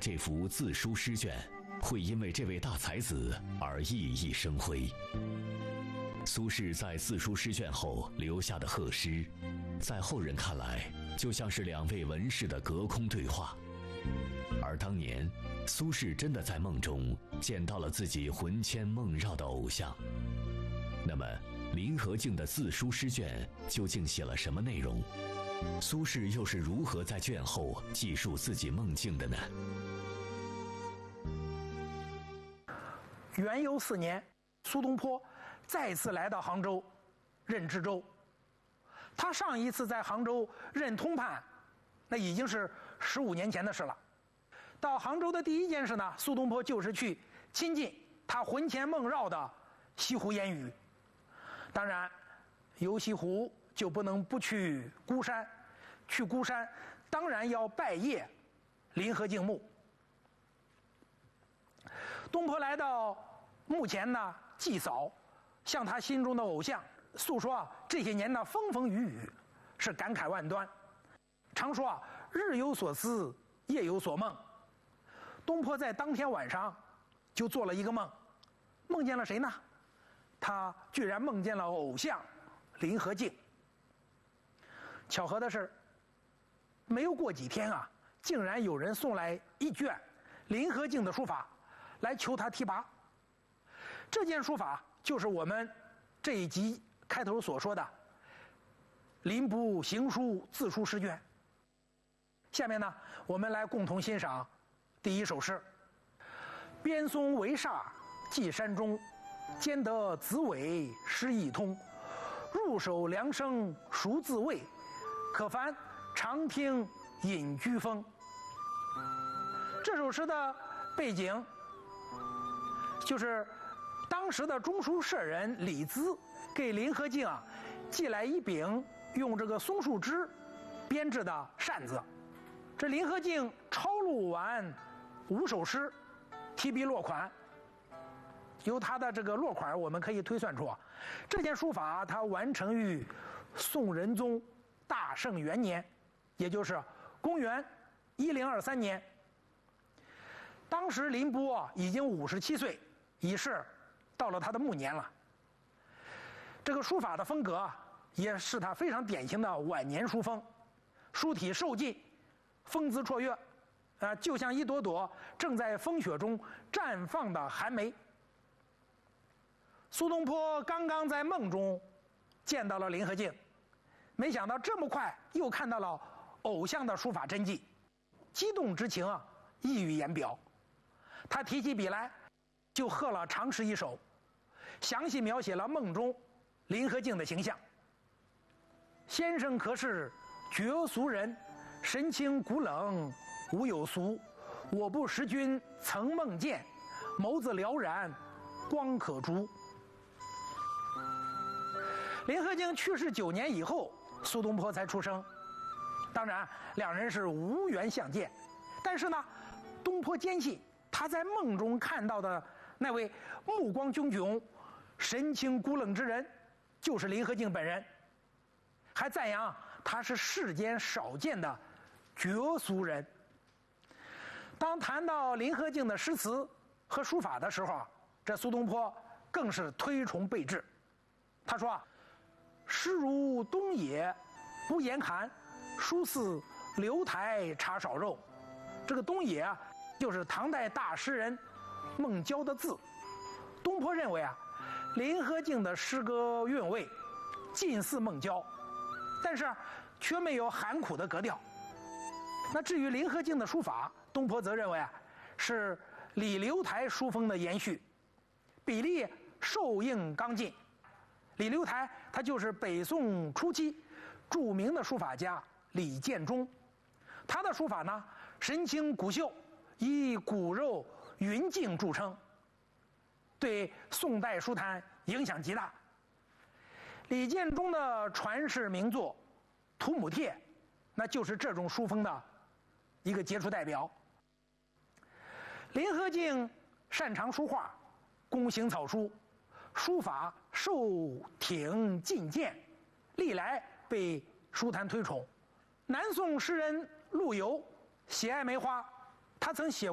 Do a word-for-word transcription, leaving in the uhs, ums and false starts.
这幅自书诗卷会因为这位大才子而熠熠生辉。苏轼在自书诗卷后留下的贺诗，在后人看来就像是两位文士的隔空对话。而当年苏轼真的在梦中见到了自己魂牵梦绕的偶像。那么林和靖的自书诗卷究竟写了什么内容？苏轼又是如何在卷后记述自己梦境的呢？ 元佑四年，苏东坡再次来到杭州任知州。他上一次在杭州任通判，那已经是十五年前的事了。到杭州的第一件事呢，苏东坡就是去亲近他魂牵梦绕的西湖烟雨。当然，游西湖就不能不去孤山，去孤山当然要拜谒林和靖墓。东坡来到墓前呢，祭扫，向他心中的偶像诉说啊这些年的风风雨雨，是感慨万端。常说啊，日有所思，夜有所梦。东坡在当天晚上就做了一个梦，梦见了谁呢？他居然梦见了偶像林和靖。巧合的是，没有过几天啊，竟然有人送来一卷林和靖的书法，来求他提拔。这件书法就是我们这一集开头所说的林部行书自书诗卷。下面呢，我们来共同欣赏第一首诗：边松为煞寄山中，兼得子尾诗意通。入手凉生熟自味，可烦常听隐居风。这首诗的背景就是当时的中书舍人李咨给林和靖啊寄来一柄用这个松树枝编制的扇子。这林和靖抄录完五首诗，提笔落款。由他的这个落款，我们可以推算出啊，这件书法他完成于宋仁宗大圣元年，也就是公元一零二三年。当时林波啊已经五十七岁，已是到了他的暮年了。这个书法的风格啊，也是他非常典型的晚年书风，书体瘦劲，风姿绰约，啊，就像一朵朵正在风雪中绽放的寒梅。苏东坡刚刚在梦中见到了林和靖，没想到这么快又看到了偶像的书法真迹，激动之情啊溢于言表。他提起笔来，就贺了长诗一首，详细描写了梦中林和靖的形象。先生可是绝俗人，神情古冷无有俗。我不识君曾梦见，眸子燎然光可逐。林和靖去世九年以后，苏东坡才出生。当然，两人是无缘相见。但是呢，东坡坚信他在梦中看到的那位目光炯炯、神情孤冷之人，就是林和靖本人，还赞扬他是世间少见的绝俗人。当谈到林和靖的诗词和书法的时候，这苏东坡更是推崇备至。他说啊，诗如东野不言寒，书似刘台茶少肉。这个东野啊，就是唐代大诗人孟郊的字。东坡认为啊，林和靖的诗歌韵味近似孟郊，但是却没有寒苦的格调。那至于林和靖的书法，东坡则认为啊，是李刘台书风的延续，笔力瘦硬刚劲。李刘台他就是北宋初期著名的书法家李建中，他的书法呢神清骨秀，以骨肉匀净著称，对宋代书坛影响极大。李建中的传世名作《土母帖》，那就是这种书风的一个杰出代表。林和靖擅长书画，工行草书，书法瘦挺劲健，历来被书坛推崇。南宋诗人陆游喜爱梅花，他曾写